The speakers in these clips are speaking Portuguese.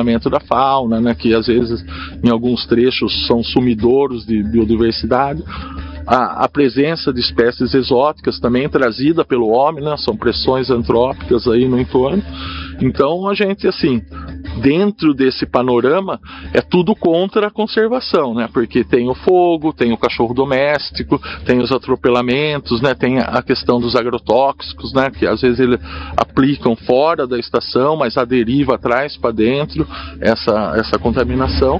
desmatamento da fauna, né, que às vezes em alguns trechos são sumidouros de biodiversidade. A presença de espécies exóticas também trazida pelo homem, né, são pressões antrópicas aí no entorno. Então a gente, assim, dentro desse panorama, é tudo contra a conservação, né? Porque tem o fogo, tem o cachorro doméstico, tem os atropelamentos, né? Tem a questão dos agrotóxicos, né? Que às vezes eles aplicam fora da estação, mas a deriva traz para dentro essa contaminação.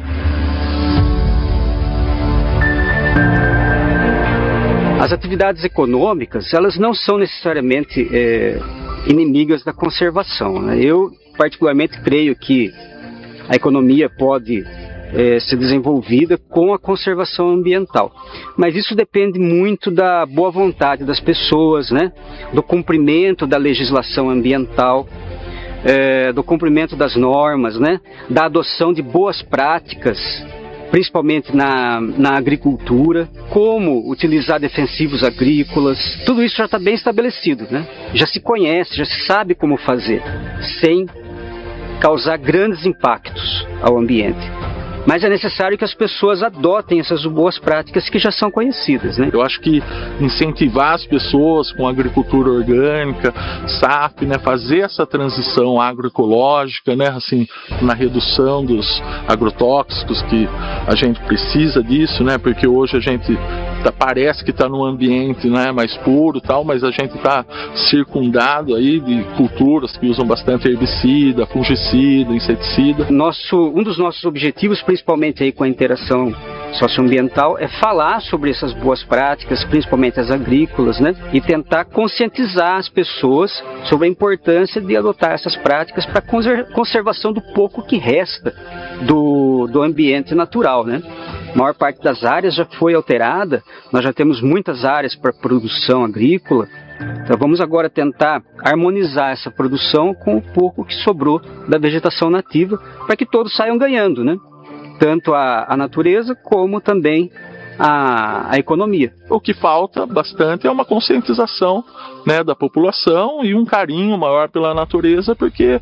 As atividades econômicas, elas não são necessariamente inimigas da conservação, né? Eu particularmente creio que a economia pode ser desenvolvida com a conservação ambiental, mas isso depende muito da boa vontade das pessoas, né? Do cumprimento da legislação ambiental, do cumprimento das normas, né? Da adoção de boas práticas, principalmente na agricultura, como utilizar defensivos agrícolas. Tudo isso já está bem estabelecido, né? Já se conhece, já se sabe como fazer, sem causar grandes impactos ao ambiente. Mas é necessário que as pessoas adotem essas boas práticas que já são conhecidas, né? Eu acho que incentivar as pessoas com agricultura orgânica, SAF, né, fazer essa transição agroecológica, né, assim, na redução dos agrotóxicos, que a gente precisa disso, né, porque hoje a gente parece que está num ambiente, né, mais puro, tal, mas a gente está circundado aí de culturas que usam bastante herbicida, fungicida, inseticida. Um dos nossos objetivos, principalmente aí com a interação socioambiental, é falar sobre essas boas práticas, principalmente as agrícolas, né, e tentar conscientizar as pessoas sobre a importância de adotar essas práticas para a conservação do pouco que resta do ambiente natural, né? A maior parte das áreas já foi alterada, nós já temos muitas áreas para produção agrícola, então vamos agora tentar harmonizar essa produção com o pouco que sobrou da vegetação nativa, para que todos saiam ganhando, né? Tanto a natureza como também a economia. O que falta bastante é uma conscientização, né, da população e um carinho maior pela natureza, porque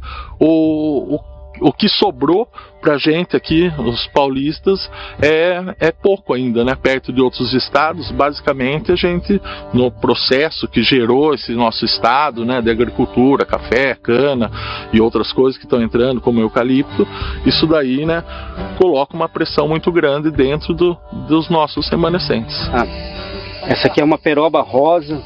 o que sobrou pra gente aqui, os paulistas, é pouco ainda, né? Perto de outros estados, basicamente a gente, no processo que gerou esse nosso estado, né, de agricultura, café, cana e outras coisas que estão entrando, como eucalipto, isso daí, né, coloca uma pressão muito grande dentro dos nossos remanescentes. Essa aqui é uma peroba rosa,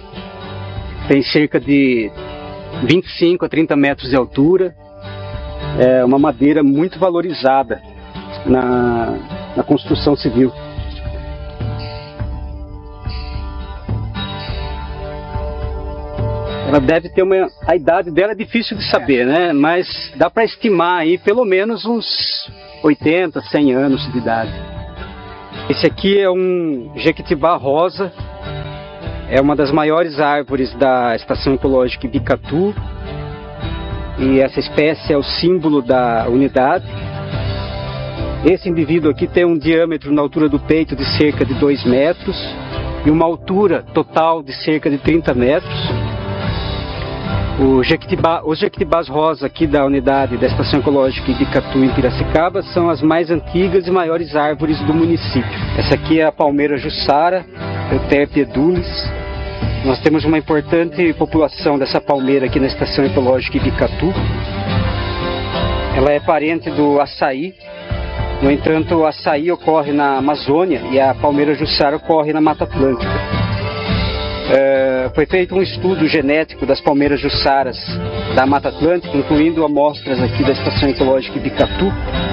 tem cerca de 25 a 30 metros de altura. É uma madeira muito valorizada na construção civil. Ela deve ter a idade dela é difícil de saber, né? Mas dá para estimar aí pelo menos uns 80, 100 anos de idade. Esse aqui é um jequitibá rosa, é uma das maiores árvores da Estação Ecológica Ibicatu. E essa espécie é o símbolo da unidade. Esse indivíduo aqui tem um diâmetro na altura do peito de cerca de 2 metros e uma altura total de cerca de 30 metros. Os jequitibás rosa aqui da unidade da Estação Ecológica Ibicatu em Piracicaba são as mais antigas e maiores árvores do município. Essa aqui é a palmeira jussara, Euterpe edulis. Nós temos uma importante população dessa palmeira aqui na Estação Ecológica Ibicatu. Ela é parente do açaí. No entanto, o açaí ocorre na Amazônia e a palmeira jussara ocorre na Mata Atlântica. Foi feito um estudo genético das palmeiras jussaras da Mata Atlântica, incluindo amostras aqui da Estação Ecológica Ibicatu.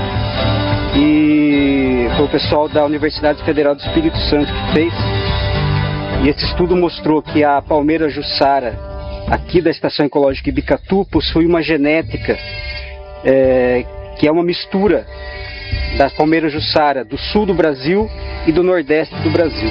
E foi o pessoal da Universidade Federal do Espírito Santo que fez. E esse estudo mostrou que a palmeira jussara aqui da Estação Ecológica Ibicatu possui uma genética que é uma mistura da palmeira jussara do sul do Brasil e do nordeste do Brasil.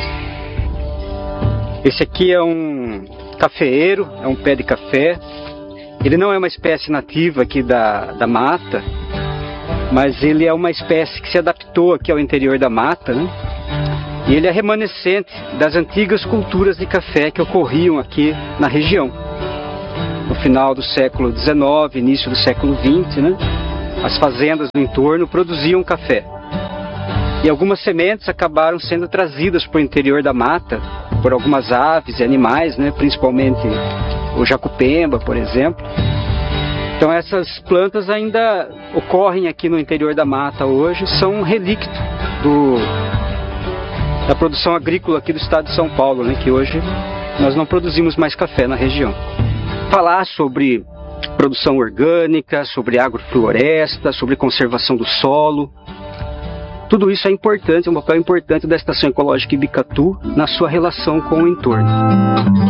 Esse aqui é um cafeeiro, é um pé de café. Ele não é uma espécie nativa aqui da mata, mas ele é uma espécie que se adaptou aqui ao interior da mata, né? E ele é remanescente das antigas culturas de café que ocorriam aqui na região. No final do século XIX, início do século XX, né? as fazendas do entorno produziam café. E algumas sementes acabaram sendo trazidas para o interior da mata por algumas aves e animais, né, principalmente o jacupemba, por exemplo. Então essas plantas ainda ocorrem aqui no interior da mata hoje, são um relíquio da produção agrícola aqui do estado de São Paulo, né, que hoje nós não produzimos mais café na região. Falar sobre produção orgânica, sobre agrofloresta, sobre conservação do solo, tudo isso é importante, é um papel importante da Estação Ecológica Ibicatu na sua relação com o entorno.